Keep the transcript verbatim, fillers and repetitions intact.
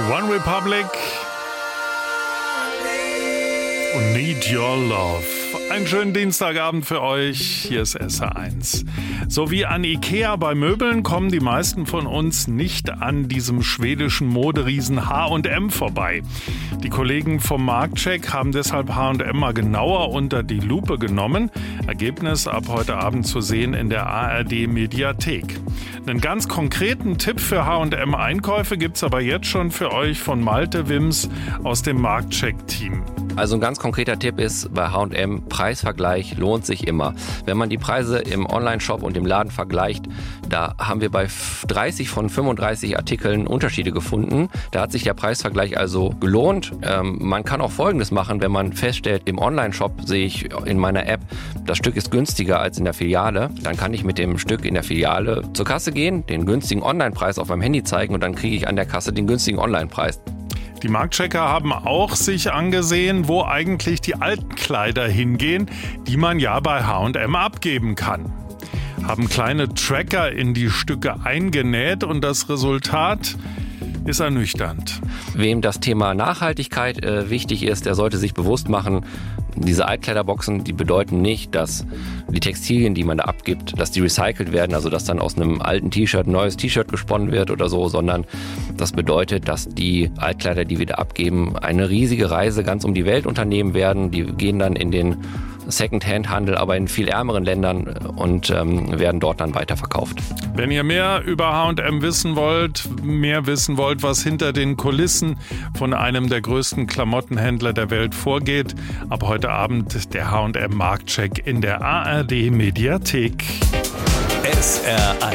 One Republic und Need Your Love. Einen schönen Dienstagabend für euch. Hier ist S R eins. So wie an Ikea bei Möbeln kommen die meisten von uns nicht an diesem schwedischen Moderiesen H und M vorbei. Die Kollegen vom Marktcheck haben deshalb H und M mal genauer unter die Lupe genommen. Ergebnis ab heute Abend zu sehen in der A R D-Mediathek. Einen ganz konkreten Tipp für H und M-Einkäufe gibt's aber jetzt schon für euch von Malte Wims aus dem Marktcheck-Team. Also ein ganz konkreter Tipp ist bei H und M, Preisvergleich lohnt sich immer. Wenn man die Preise im Online-Shop und im Laden vergleicht, da haben wir bei dreißig von fünfunddreißig Artikeln Unterschiede gefunden. Da hat sich der Preisvergleich also gelohnt. Ähm, man kann auch Folgendes machen, wenn man feststellt, im Online-Shop sehe ich in meiner App, das Stück ist günstiger als in der Filiale. Dann kann ich mit dem Stück in der Filiale zur Kasse gehen, den günstigen Online-Preis auf meinem Handy zeigen und dann kriege ich an der Kasse den günstigen Online-Preis. Die Marktchecker haben auch sich angesehen, wo eigentlich die alten Kleider hingehen, die man ja bei H und M abgeben kann. Haben kleine Tracker in die Stücke eingenäht und das Resultat ist ernüchternd. Wem das Thema Nachhaltigkeit äh, wichtig ist, der sollte sich bewusst machen, diese Altkleiderboxen, die bedeuten nicht, dass die Textilien, die man da abgibt, dass die recycelt werden, also dass dann aus einem alten T-Shirt ein neues T-Shirt gesponnen wird oder so, sondern das bedeutet, dass die Altkleider, die wir da abgeben, eine riesige Reise ganz um die Welt unternehmen werden. Die gehen dann in den Second-Hand-Handel, aber in viel ärmeren Ländern und ähm, werden dort dann weiterverkauft. Wenn ihr mehr über H und M wissen wollt, mehr wissen wollt, was hinter den Kulissen von einem der größten Klamottenhändler der Welt vorgeht, ab heute Abend der H und M Marktcheck in der A R D Mediathek. S R eins